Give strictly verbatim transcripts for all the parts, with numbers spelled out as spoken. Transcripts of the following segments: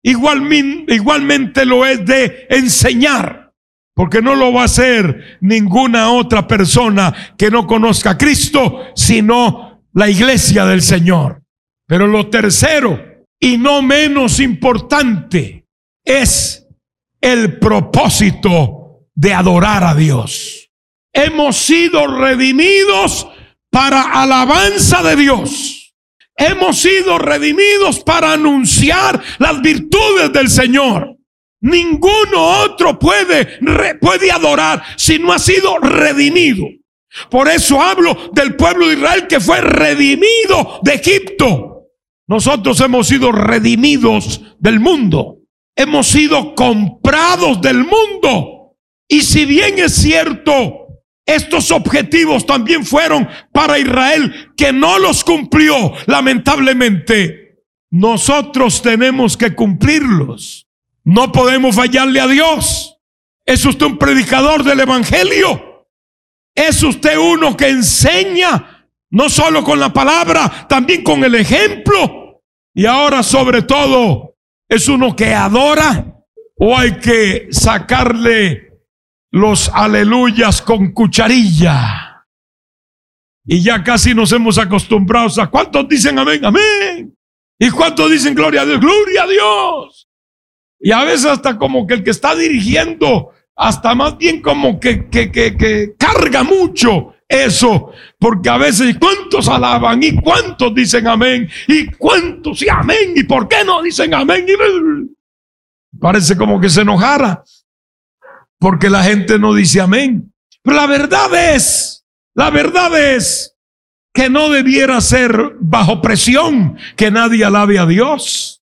igualmente, igualmente lo es de enseñar, porque no lo va a hacer ninguna otra persona que no conozca a Cristo, sino la iglesia del Señor. Pero lo tercero, y no menos importante, es el propósito de adorar a Dios. Hemos sido redimidos para alabanza de Dios. Hemos sido redimidos para anunciar las virtudes del Señor. Ninguno otro puede, puede adorar si no ha sido redimido. Por eso hablo del pueblo de Israel que fue redimido de Egipto. Nosotros hemos sido redimidos del mundo. Hemos sido comprados del mundo. Y si bien es cierto, estos objetivos también fueron para Israel, que no los cumplió, lamentablemente, nosotros tenemos que cumplirlos. No podemos fallarle a Dios. ¿Es usted un predicador del evangelio? ¿Es usted uno que enseña, no solo con la palabra, también con el ejemplo? Y ahora, sobre todo, ¿es uno que adora o hay que sacarle los aleluyas con cucharilla? Y ya casi nos hemos acostumbrado a ¿cuántos dicen amén? Amén. ¿Y cuántos dicen gloria a Dios? Gloria a Dios. Y a veces hasta como que el que está dirigiendo, hasta más bien como que, que, que, que carga mucho eso, porque a veces ¿cuántos alaban? ¿Y cuántos dicen amén? ¿Y cuántos sí amén? ¿Y por qué no dicen amén? Y parece como que se enojara porque la gente no dice amén. Pero la verdad es, la verdad es que no debiera ser bajo presión que nadie alabe a Dios.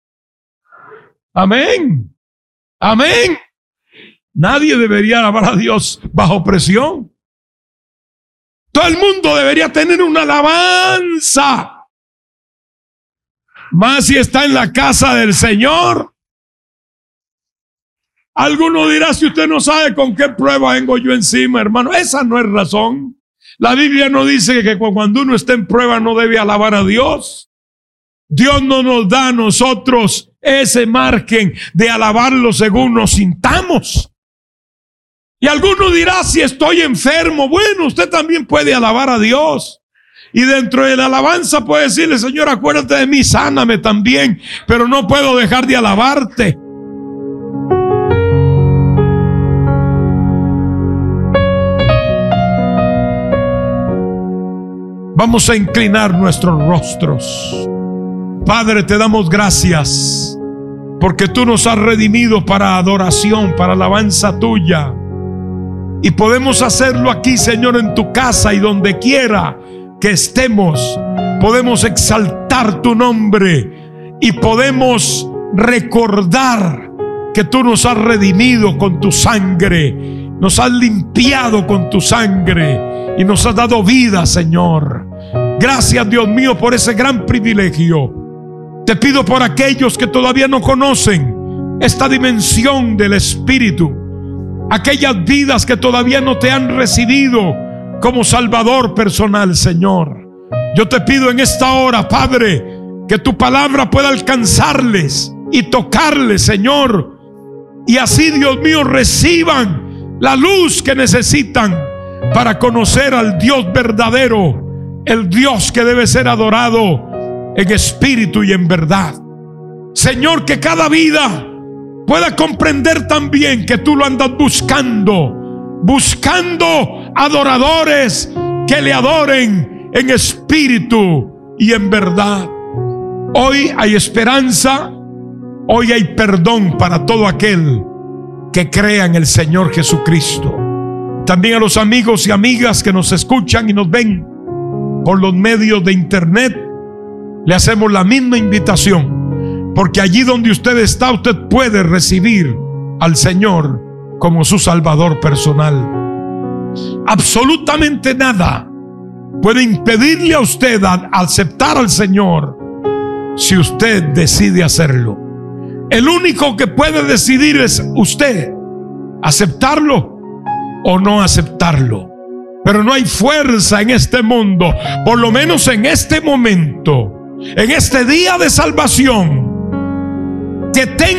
Amén. Amén. Nadie debería alabar a Dios bajo presión. Todo el mundo debería tener una alabanza. Más si está en la casa del Señor. Alguno dirá, si usted no sabe con qué prueba vengo yo encima, hermano, esa no es razón. La Biblia no dice que cuando uno está en prueba no debe alabar a Dios. Dios no nos da a nosotros ese margen de alabarlo según nos sintamos. Y alguno dirá, si estoy enfermo, bueno, usted también puede alabar a Dios. Y dentro de la alabanza puede decirle, Señor, acuérdate de mí, sáname también, pero no puedo dejar de alabarte. Vamos a inclinar nuestros rostros. Padre, te damos gracias porque tú nos has redimido para adoración, para alabanza tuya. Y podemos hacerlo aquí, Señor, en tu casa y donde quiera que estemos. Podemos exaltar tu nombre y podemos recordar que tú nos has redimido con tu sangre, nos has limpiado con tu sangre y nos has dado vida, Señor. Gracias, Dios mío, por ese gran privilegio. Te pido por aquellos que todavía no conocen esta dimensión del Espíritu, aquellas vidas que todavía no te han recibido como Salvador personal, Señor. Yo te pido en esta hora, Padre, que tu palabra pueda alcanzarles y tocarles, Señor, y así, Dios mío, reciban la luz que necesitan para conocer al Dios verdadero, el Dios que debe ser adorado en espíritu y en verdad. Señor, que cada vida pueda comprender también que tú lo andas buscando, buscando adoradores que le adoren en espíritu y en verdad. Hoy hay esperanza, hoy hay perdón para todo aquel que crea en el Señor Jesucristo. También a los amigos y amigas que nos escuchan y nos ven por los medios de internet, le hacemos la misma invitación, porque allí donde usted está, usted puede recibir al Señor como su Salvador personal. Absolutamente nada puede impedirle a usted a aceptar al Señor si usted decide hacerlo. El único que puede decidir es usted, aceptarlo o no aceptarlo. Pero no hay fuerza en este mundo, por lo menos en este momento, en este día de salvación, que tenga